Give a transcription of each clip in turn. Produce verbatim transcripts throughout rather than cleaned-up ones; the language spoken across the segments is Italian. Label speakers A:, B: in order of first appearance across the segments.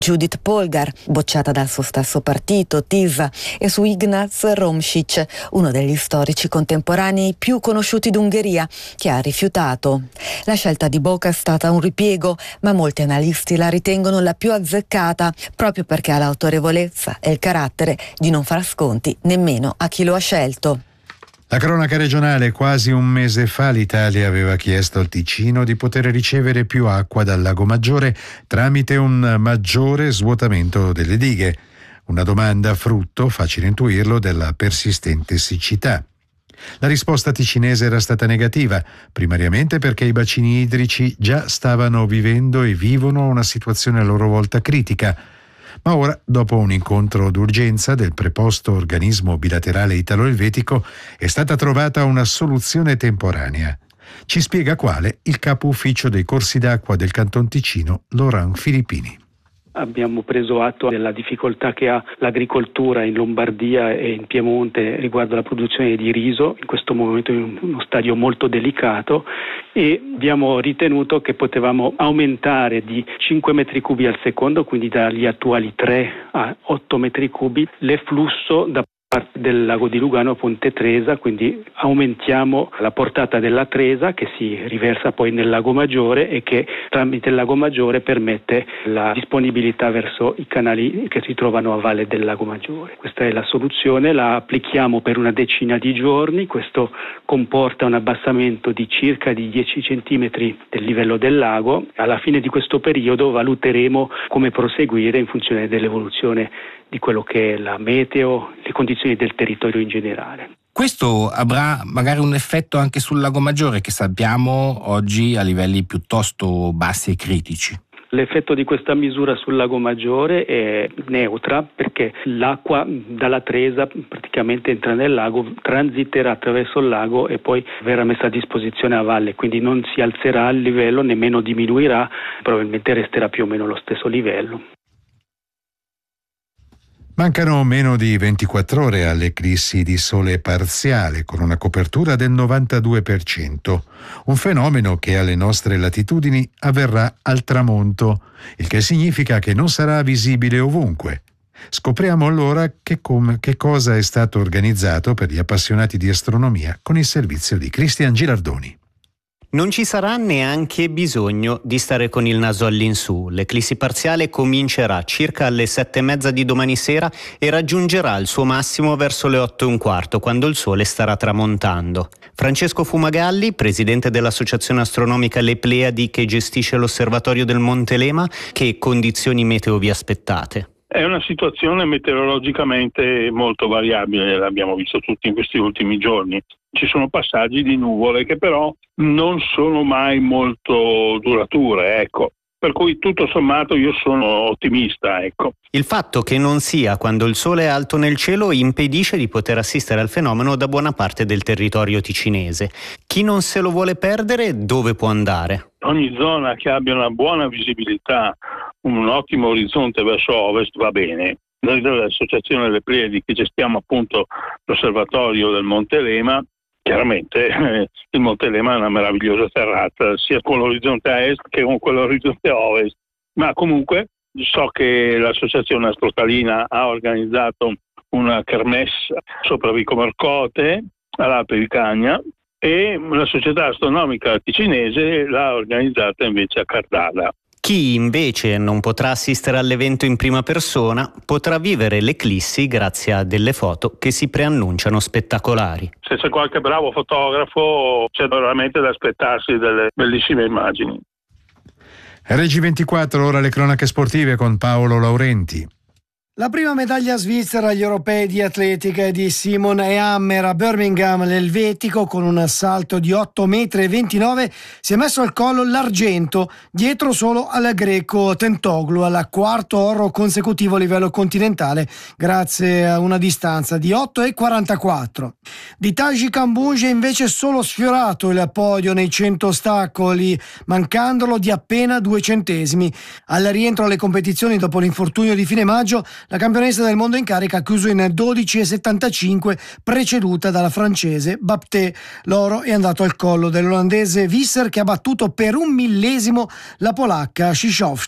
A: Judith Polgar, bocciata dal suo stesso partito, Tisa, e su Ignaz Romšić, uno degli storici contemporanei più conosciuti d'Ungheria, che ha rifiutato. La scelta di Boca è stata un ripiego, ma molti analisti la ritengono la più azzeccata, proprio perché ha l'autorevolezza e il carattere di non far sconti nemmeno a chi lo ha scelto.
B: La cronaca regionale: quasi un mese fa l'Italia aveva chiesto al Ticino di poter ricevere più acqua dal Lago Maggiore tramite un maggiore svuotamento delle dighe. Una domanda frutto, facile intuirlo, della persistente siccità. La risposta ticinese era stata negativa, primariamente perché i bacini idrici già stavano vivendo e vivono una situazione a loro volta critica. Ma ora, dopo un incontro d'urgenza del preposto organismo bilaterale italo-elvetico, è stata trovata una soluzione temporanea. Ci spiega quale il capo ufficio dei corsi d'acqua del Canton Ticino, Laurent Filippini.
C: Abbiamo preso atto della difficoltà che ha l'agricoltura in Lombardia e in Piemonte riguardo alla produzione di riso, in questo momento in uno stadio molto delicato, e abbiamo ritenuto che potevamo aumentare di cinque metri cubi al secondo, quindi dagli attuali tre a otto metri cubi, l'efflusso da parte del lago di Lugano a Ponte Tresa, quindi aumentiamo la portata della Tresa che si riversa poi nel lago Maggiore e che tramite il lago Maggiore permette la disponibilità verso i canali che si trovano a valle del lago Maggiore. Questa è la soluzione, la applichiamo per una decina di giorni, questo comporta un abbassamento di circa di dieci centimetri del livello del lago. Alla fine di questo periodo valuteremo come proseguire in funzione dell'evoluzione di quello che è la meteo, le condizioni del territorio in generale.
D: Questo avrà magari un effetto anche sul Lago Maggiore, che sappiamo oggi a livelli piuttosto bassi e critici.
C: L'effetto di questa misura sul Lago Maggiore è neutra, perché l'acqua dalla Tresa praticamente entra nel lago, transiterà attraverso il lago e poi verrà messa a disposizione a valle, quindi non si alzerà il livello, nemmeno diminuirà, probabilmente resterà più o meno allo stesso livello.
B: Mancano meno di ventiquattro ore all'eclissi di sole parziale, con una copertura del novantadue per cento, un fenomeno che alle nostre latitudini avverrà al tramonto, il che significa che non sarà visibile ovunque. Scopriamo allora che, com- che cosa è stato organizzato per gli appassionati di astronomia con il servizio di Cristian Gilardoni.
E: Non ci sarà neanche bisogno di stare con il naso all'insù. L'eclissi parziale comincerà circa alle sette e mezza di domani sera e raggiungerà il suo massimo verso le otto e un quarto, quando il sole starà tramontando. Francesco Fumagalli, presidente dell'Associazione Astronomica Le Pleiadi che gestisce l'osservatorio del Monte Lema, che condizioni meteo vi aspettate?
F: È una situazione meteorologicamente molto variabile, l'abbiamo visto tutti in questi ultimi giorni. Ci sono passaggi di nuvole che però non sono mai molto durature, ecco. Per cui tutto sommato io sono ottimista, ecco.
E: Il fatto che non sia quando il sole è alto nel cielo impedisce di poter assistere al fenomeno da buona parte del territorio ticinese. Chi non se lo vuole perdere, dove può andare?
F: Ogni zona che abbia una buona visibilità, un ottimo orizzonte verso ovest va bene. Noi dell'Associazione delle Pleiadi, che gestiamo appunto l'osservatorio del Monte Lema, chiaramente eh, il Monte Lema è una meravigliosa terrazza, sia con l'orizzonte a est che con quell'orizzonte a ovest. Ma comunque so che l'Associazione Astrocalina ha organizzato una kermesse sopra Vico Marcote, all'Alpe di Cagna, e la Società Astronomica Ticinese l'ha organizzata invece a Cardada.
E: Chi invece non potrà assistere all'evento in prima persona potrà vivere l'eclissi grazie a delle foto che si preannunciano spettacolari.
F: Se c'è qualche bravo fotografo c'è veramente da aspettarsi delle bellissime immagini.
B: R G ventiquattro, ora le cronache sportive con Paolo Laurenti.
G: La prima medaglia svizzera agli europei di atletica è di Simon Ehammer a Birmingham. L'elvetico, con un salto di otto metri e ventinove, si è messo al collo l'argento, dietro solo al greco Tentoglu, al quarto oro consecutivo a livello continentale, grazie a una distanza di otto e quarantaquattro. Di Taji Kambunge invece solo sfiorato il podio nei cento ostacoli, mancandolo di appena due centesimi. Al rientro alle competizioni dopo l'infortunio di fine maggio, la campionessa del mondo in carica ha chiuso in dodici e settantacinque, preceduta dalla francese Baptiste. L'oro è andato al collo dell'olandese Visser, che ha battuto per un millesimo la polacca Szyszowska.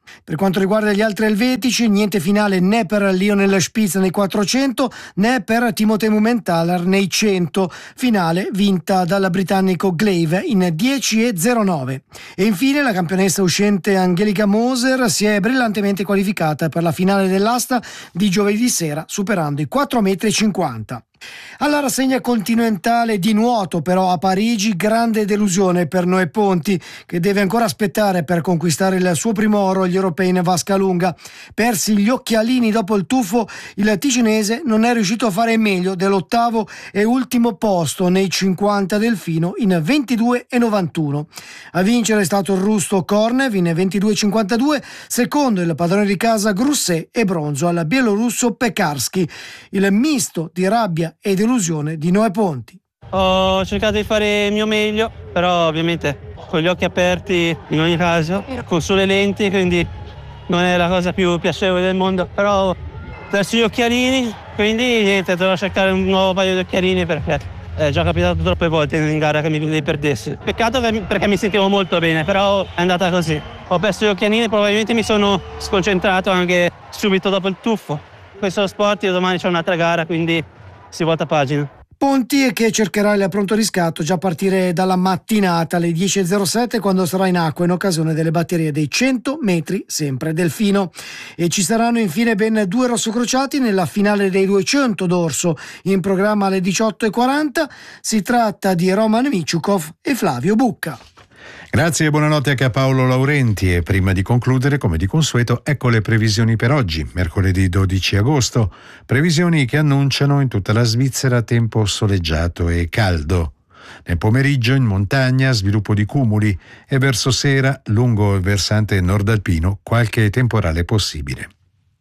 G: Per quanto riguarda gli altri elvetici, niente finale né per Lionel Spitz nei quattrocento né per Timothée Mumenthaler nei cento, finale vinta dal britannico Glaive in dieci e zero nove. E infine la campionessa uscente Angelika Moser si è brillantemente qualificata per la finale dell'asta di giovedì sera, superando i quattro metri e cinquanta. Alla rassegna continentale di nuoto però a Parigi, grande delusione per Noè Ponti, che deve ancora aspettare per conquistare il suo primo oro agli europei in vasca lunga. Persi gli occhialini dopo il tuffo, il ticinese non è riuscito a fare meglio dell'ottavo e ultimo posto nei cinquanta delfino in ventidue e novantuno. A vincere è stato il russo Kornev in ventidue e cinquantadue, secondo il padrone di casa Grusset e bronzo al bielorusso Pekarsky. Il misto di rabbia e delusione di Noè Ponti.
H: Ho cercato di fare il mio meglio, però ovviamente con gli occhi aperti in ogni caso, con sole lenti, quindi non è la cosa più piacevole del mondo, però ho perso gli occhialini, quindi niente, dovrò cercare un nuovo paio di occhialini perché è già capitato troppe volte in gara che mi li perdessi. Peccato che, perché mi sentivo molto bene, però è andata così. Ho perso gli occhialini, probabilmente mi sono sconcentrato anche subito dopo il tuffo. Questo sport, io domani c'è un'altra gara, quindi si volta pagina.
G: Ponti che cercherà il pronto riscatto già a partire dalla mattinata alle dieci e zero sette, quando sarà in acqua in occasione delle batterie dei cento metri sempre delfino. E ci saranno infine ben due rossocrociati nella finale dei duecento d'orso, in programma alle diciotto e quaranta. Si tratta di Roman Michukov e Flavio Bucca.
B: Grazie e buonanotte anche a Paolo Laurenti, e prima di concludere, come di consueto, ecco le previsioni per oggi, mercoledì dodici agosto, previsioni che annunciano in tutta la Svizzera tempo soleggiato e caldo. Nel pomeriggio in montagna sviluppo di cumuli e verso sera lungo il versante nordalpino qualche temporale possibile.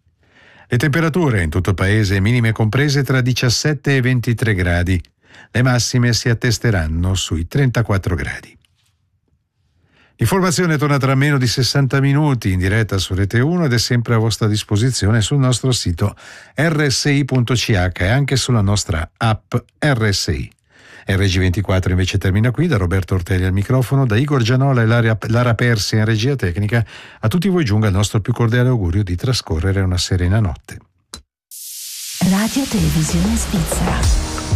B: Le temperature in tutto il paese minime comprese tra diciassette e ventitré gradi, le massime si attesteranno sui trentaquattro gradi. L'informazione torna tra meno di sessanta minuti in diretta su Rete uno ed è sempre a vostra disposizione sul nostro sito erre esse i punto c h e anche sulla nostra app erre esse i. erre gi ventiquattro invece termina qui. Da Roberto Ortelli al microfono, da Igor Gianola e Lara, Lara Persia in regia tecnica, a tutti voi giunga il nostro più cordiale augurio di trascorrere una serena notte.
I: Radio Televisione Svizzera.